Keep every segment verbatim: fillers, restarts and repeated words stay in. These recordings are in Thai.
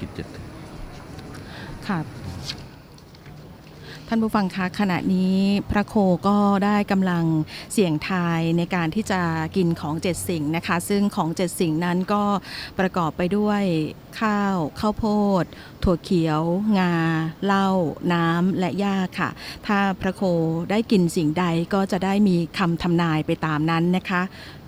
กิจเจ็ดค่ะท่านผู้ฟังคะขณะนี้พระโคก็ได้กำลังเสี่ยงทายในการที่จะกินของเจ็ดสิ่งนะคะซึ่งของเจ็ดสิ่งนั้นก็ประกอบไปด้วยข้าวข้าวโพดถั่วเขียวงาเหล้าน้ำและหญ้าค่ะถ้าพระโคได้กินสิ่งใดก็จะได้มีคำทำนายไปตามนั้นนะคะ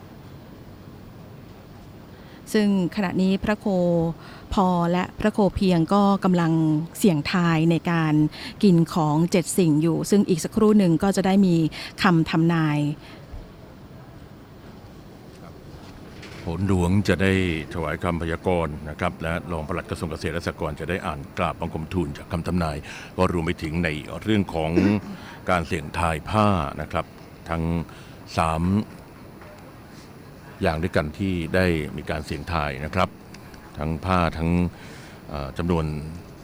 ซึ่งขณะนี้พระโคพอและพระโคเพียงก็กำลังเสี่ยงทายในการกินของเจ็ดสิ่งอยู่ซึ่งอีกสักครู่หนึ่งก็จะได้มีคำทำนายโหนหลวงจะได้ถวายคำพยากรณ์นะครับและรองปลัดกระทรวงเกษตรและสหกรณ์จะได้อ่านกราบบังคมทูลจากคำทำนายก็รวมไปถึงในเรื่องของการเสี่ยงทายผ้านะครับทั้งสามอย่างด้วยกันที่ได้มีการเสี่ยงทายนะครับทั้งผ้าทั้งจำนวน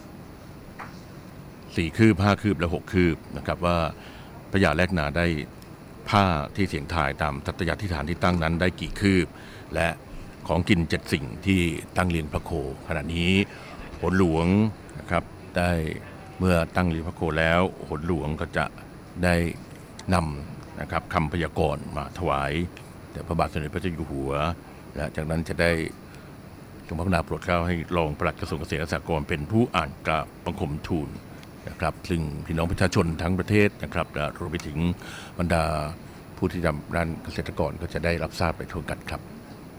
สี่คืบห้าคืบและหกคืบนะครับว่าพญาแลกนาได้ผ้าที่เสี่ยงทายตามทัตยาธิฐานที่ตั้งนั้นได้กี่คืบและของกินเจ็ดสิ่งที่ตั้งเรียงพระโคขณะนี้โหนหลวงนะครับได้เมื่อตั้งเรียงพระโคแล้วโหนหลวงก็จะได้นำนะครับคำพยากรณ์มาถวายแด่พระบาทสมเด็จพระเจ้าอยู่หัวและจากนั้นจะได้ทรงพระกรุณาโปรดเกล้าให้รองปลัดกระทรวงเกษตรและสหกรณ์เป็นผู้อ่านกราบบังคมทูลนะครับซึ่งพี่น้องประชาชนทั้งประเทศนะครับรวมไปถึงบรรดาผู้ที่ทำด้านเกษตรกรก็จะได้รับทราบไปทั่วกันครับ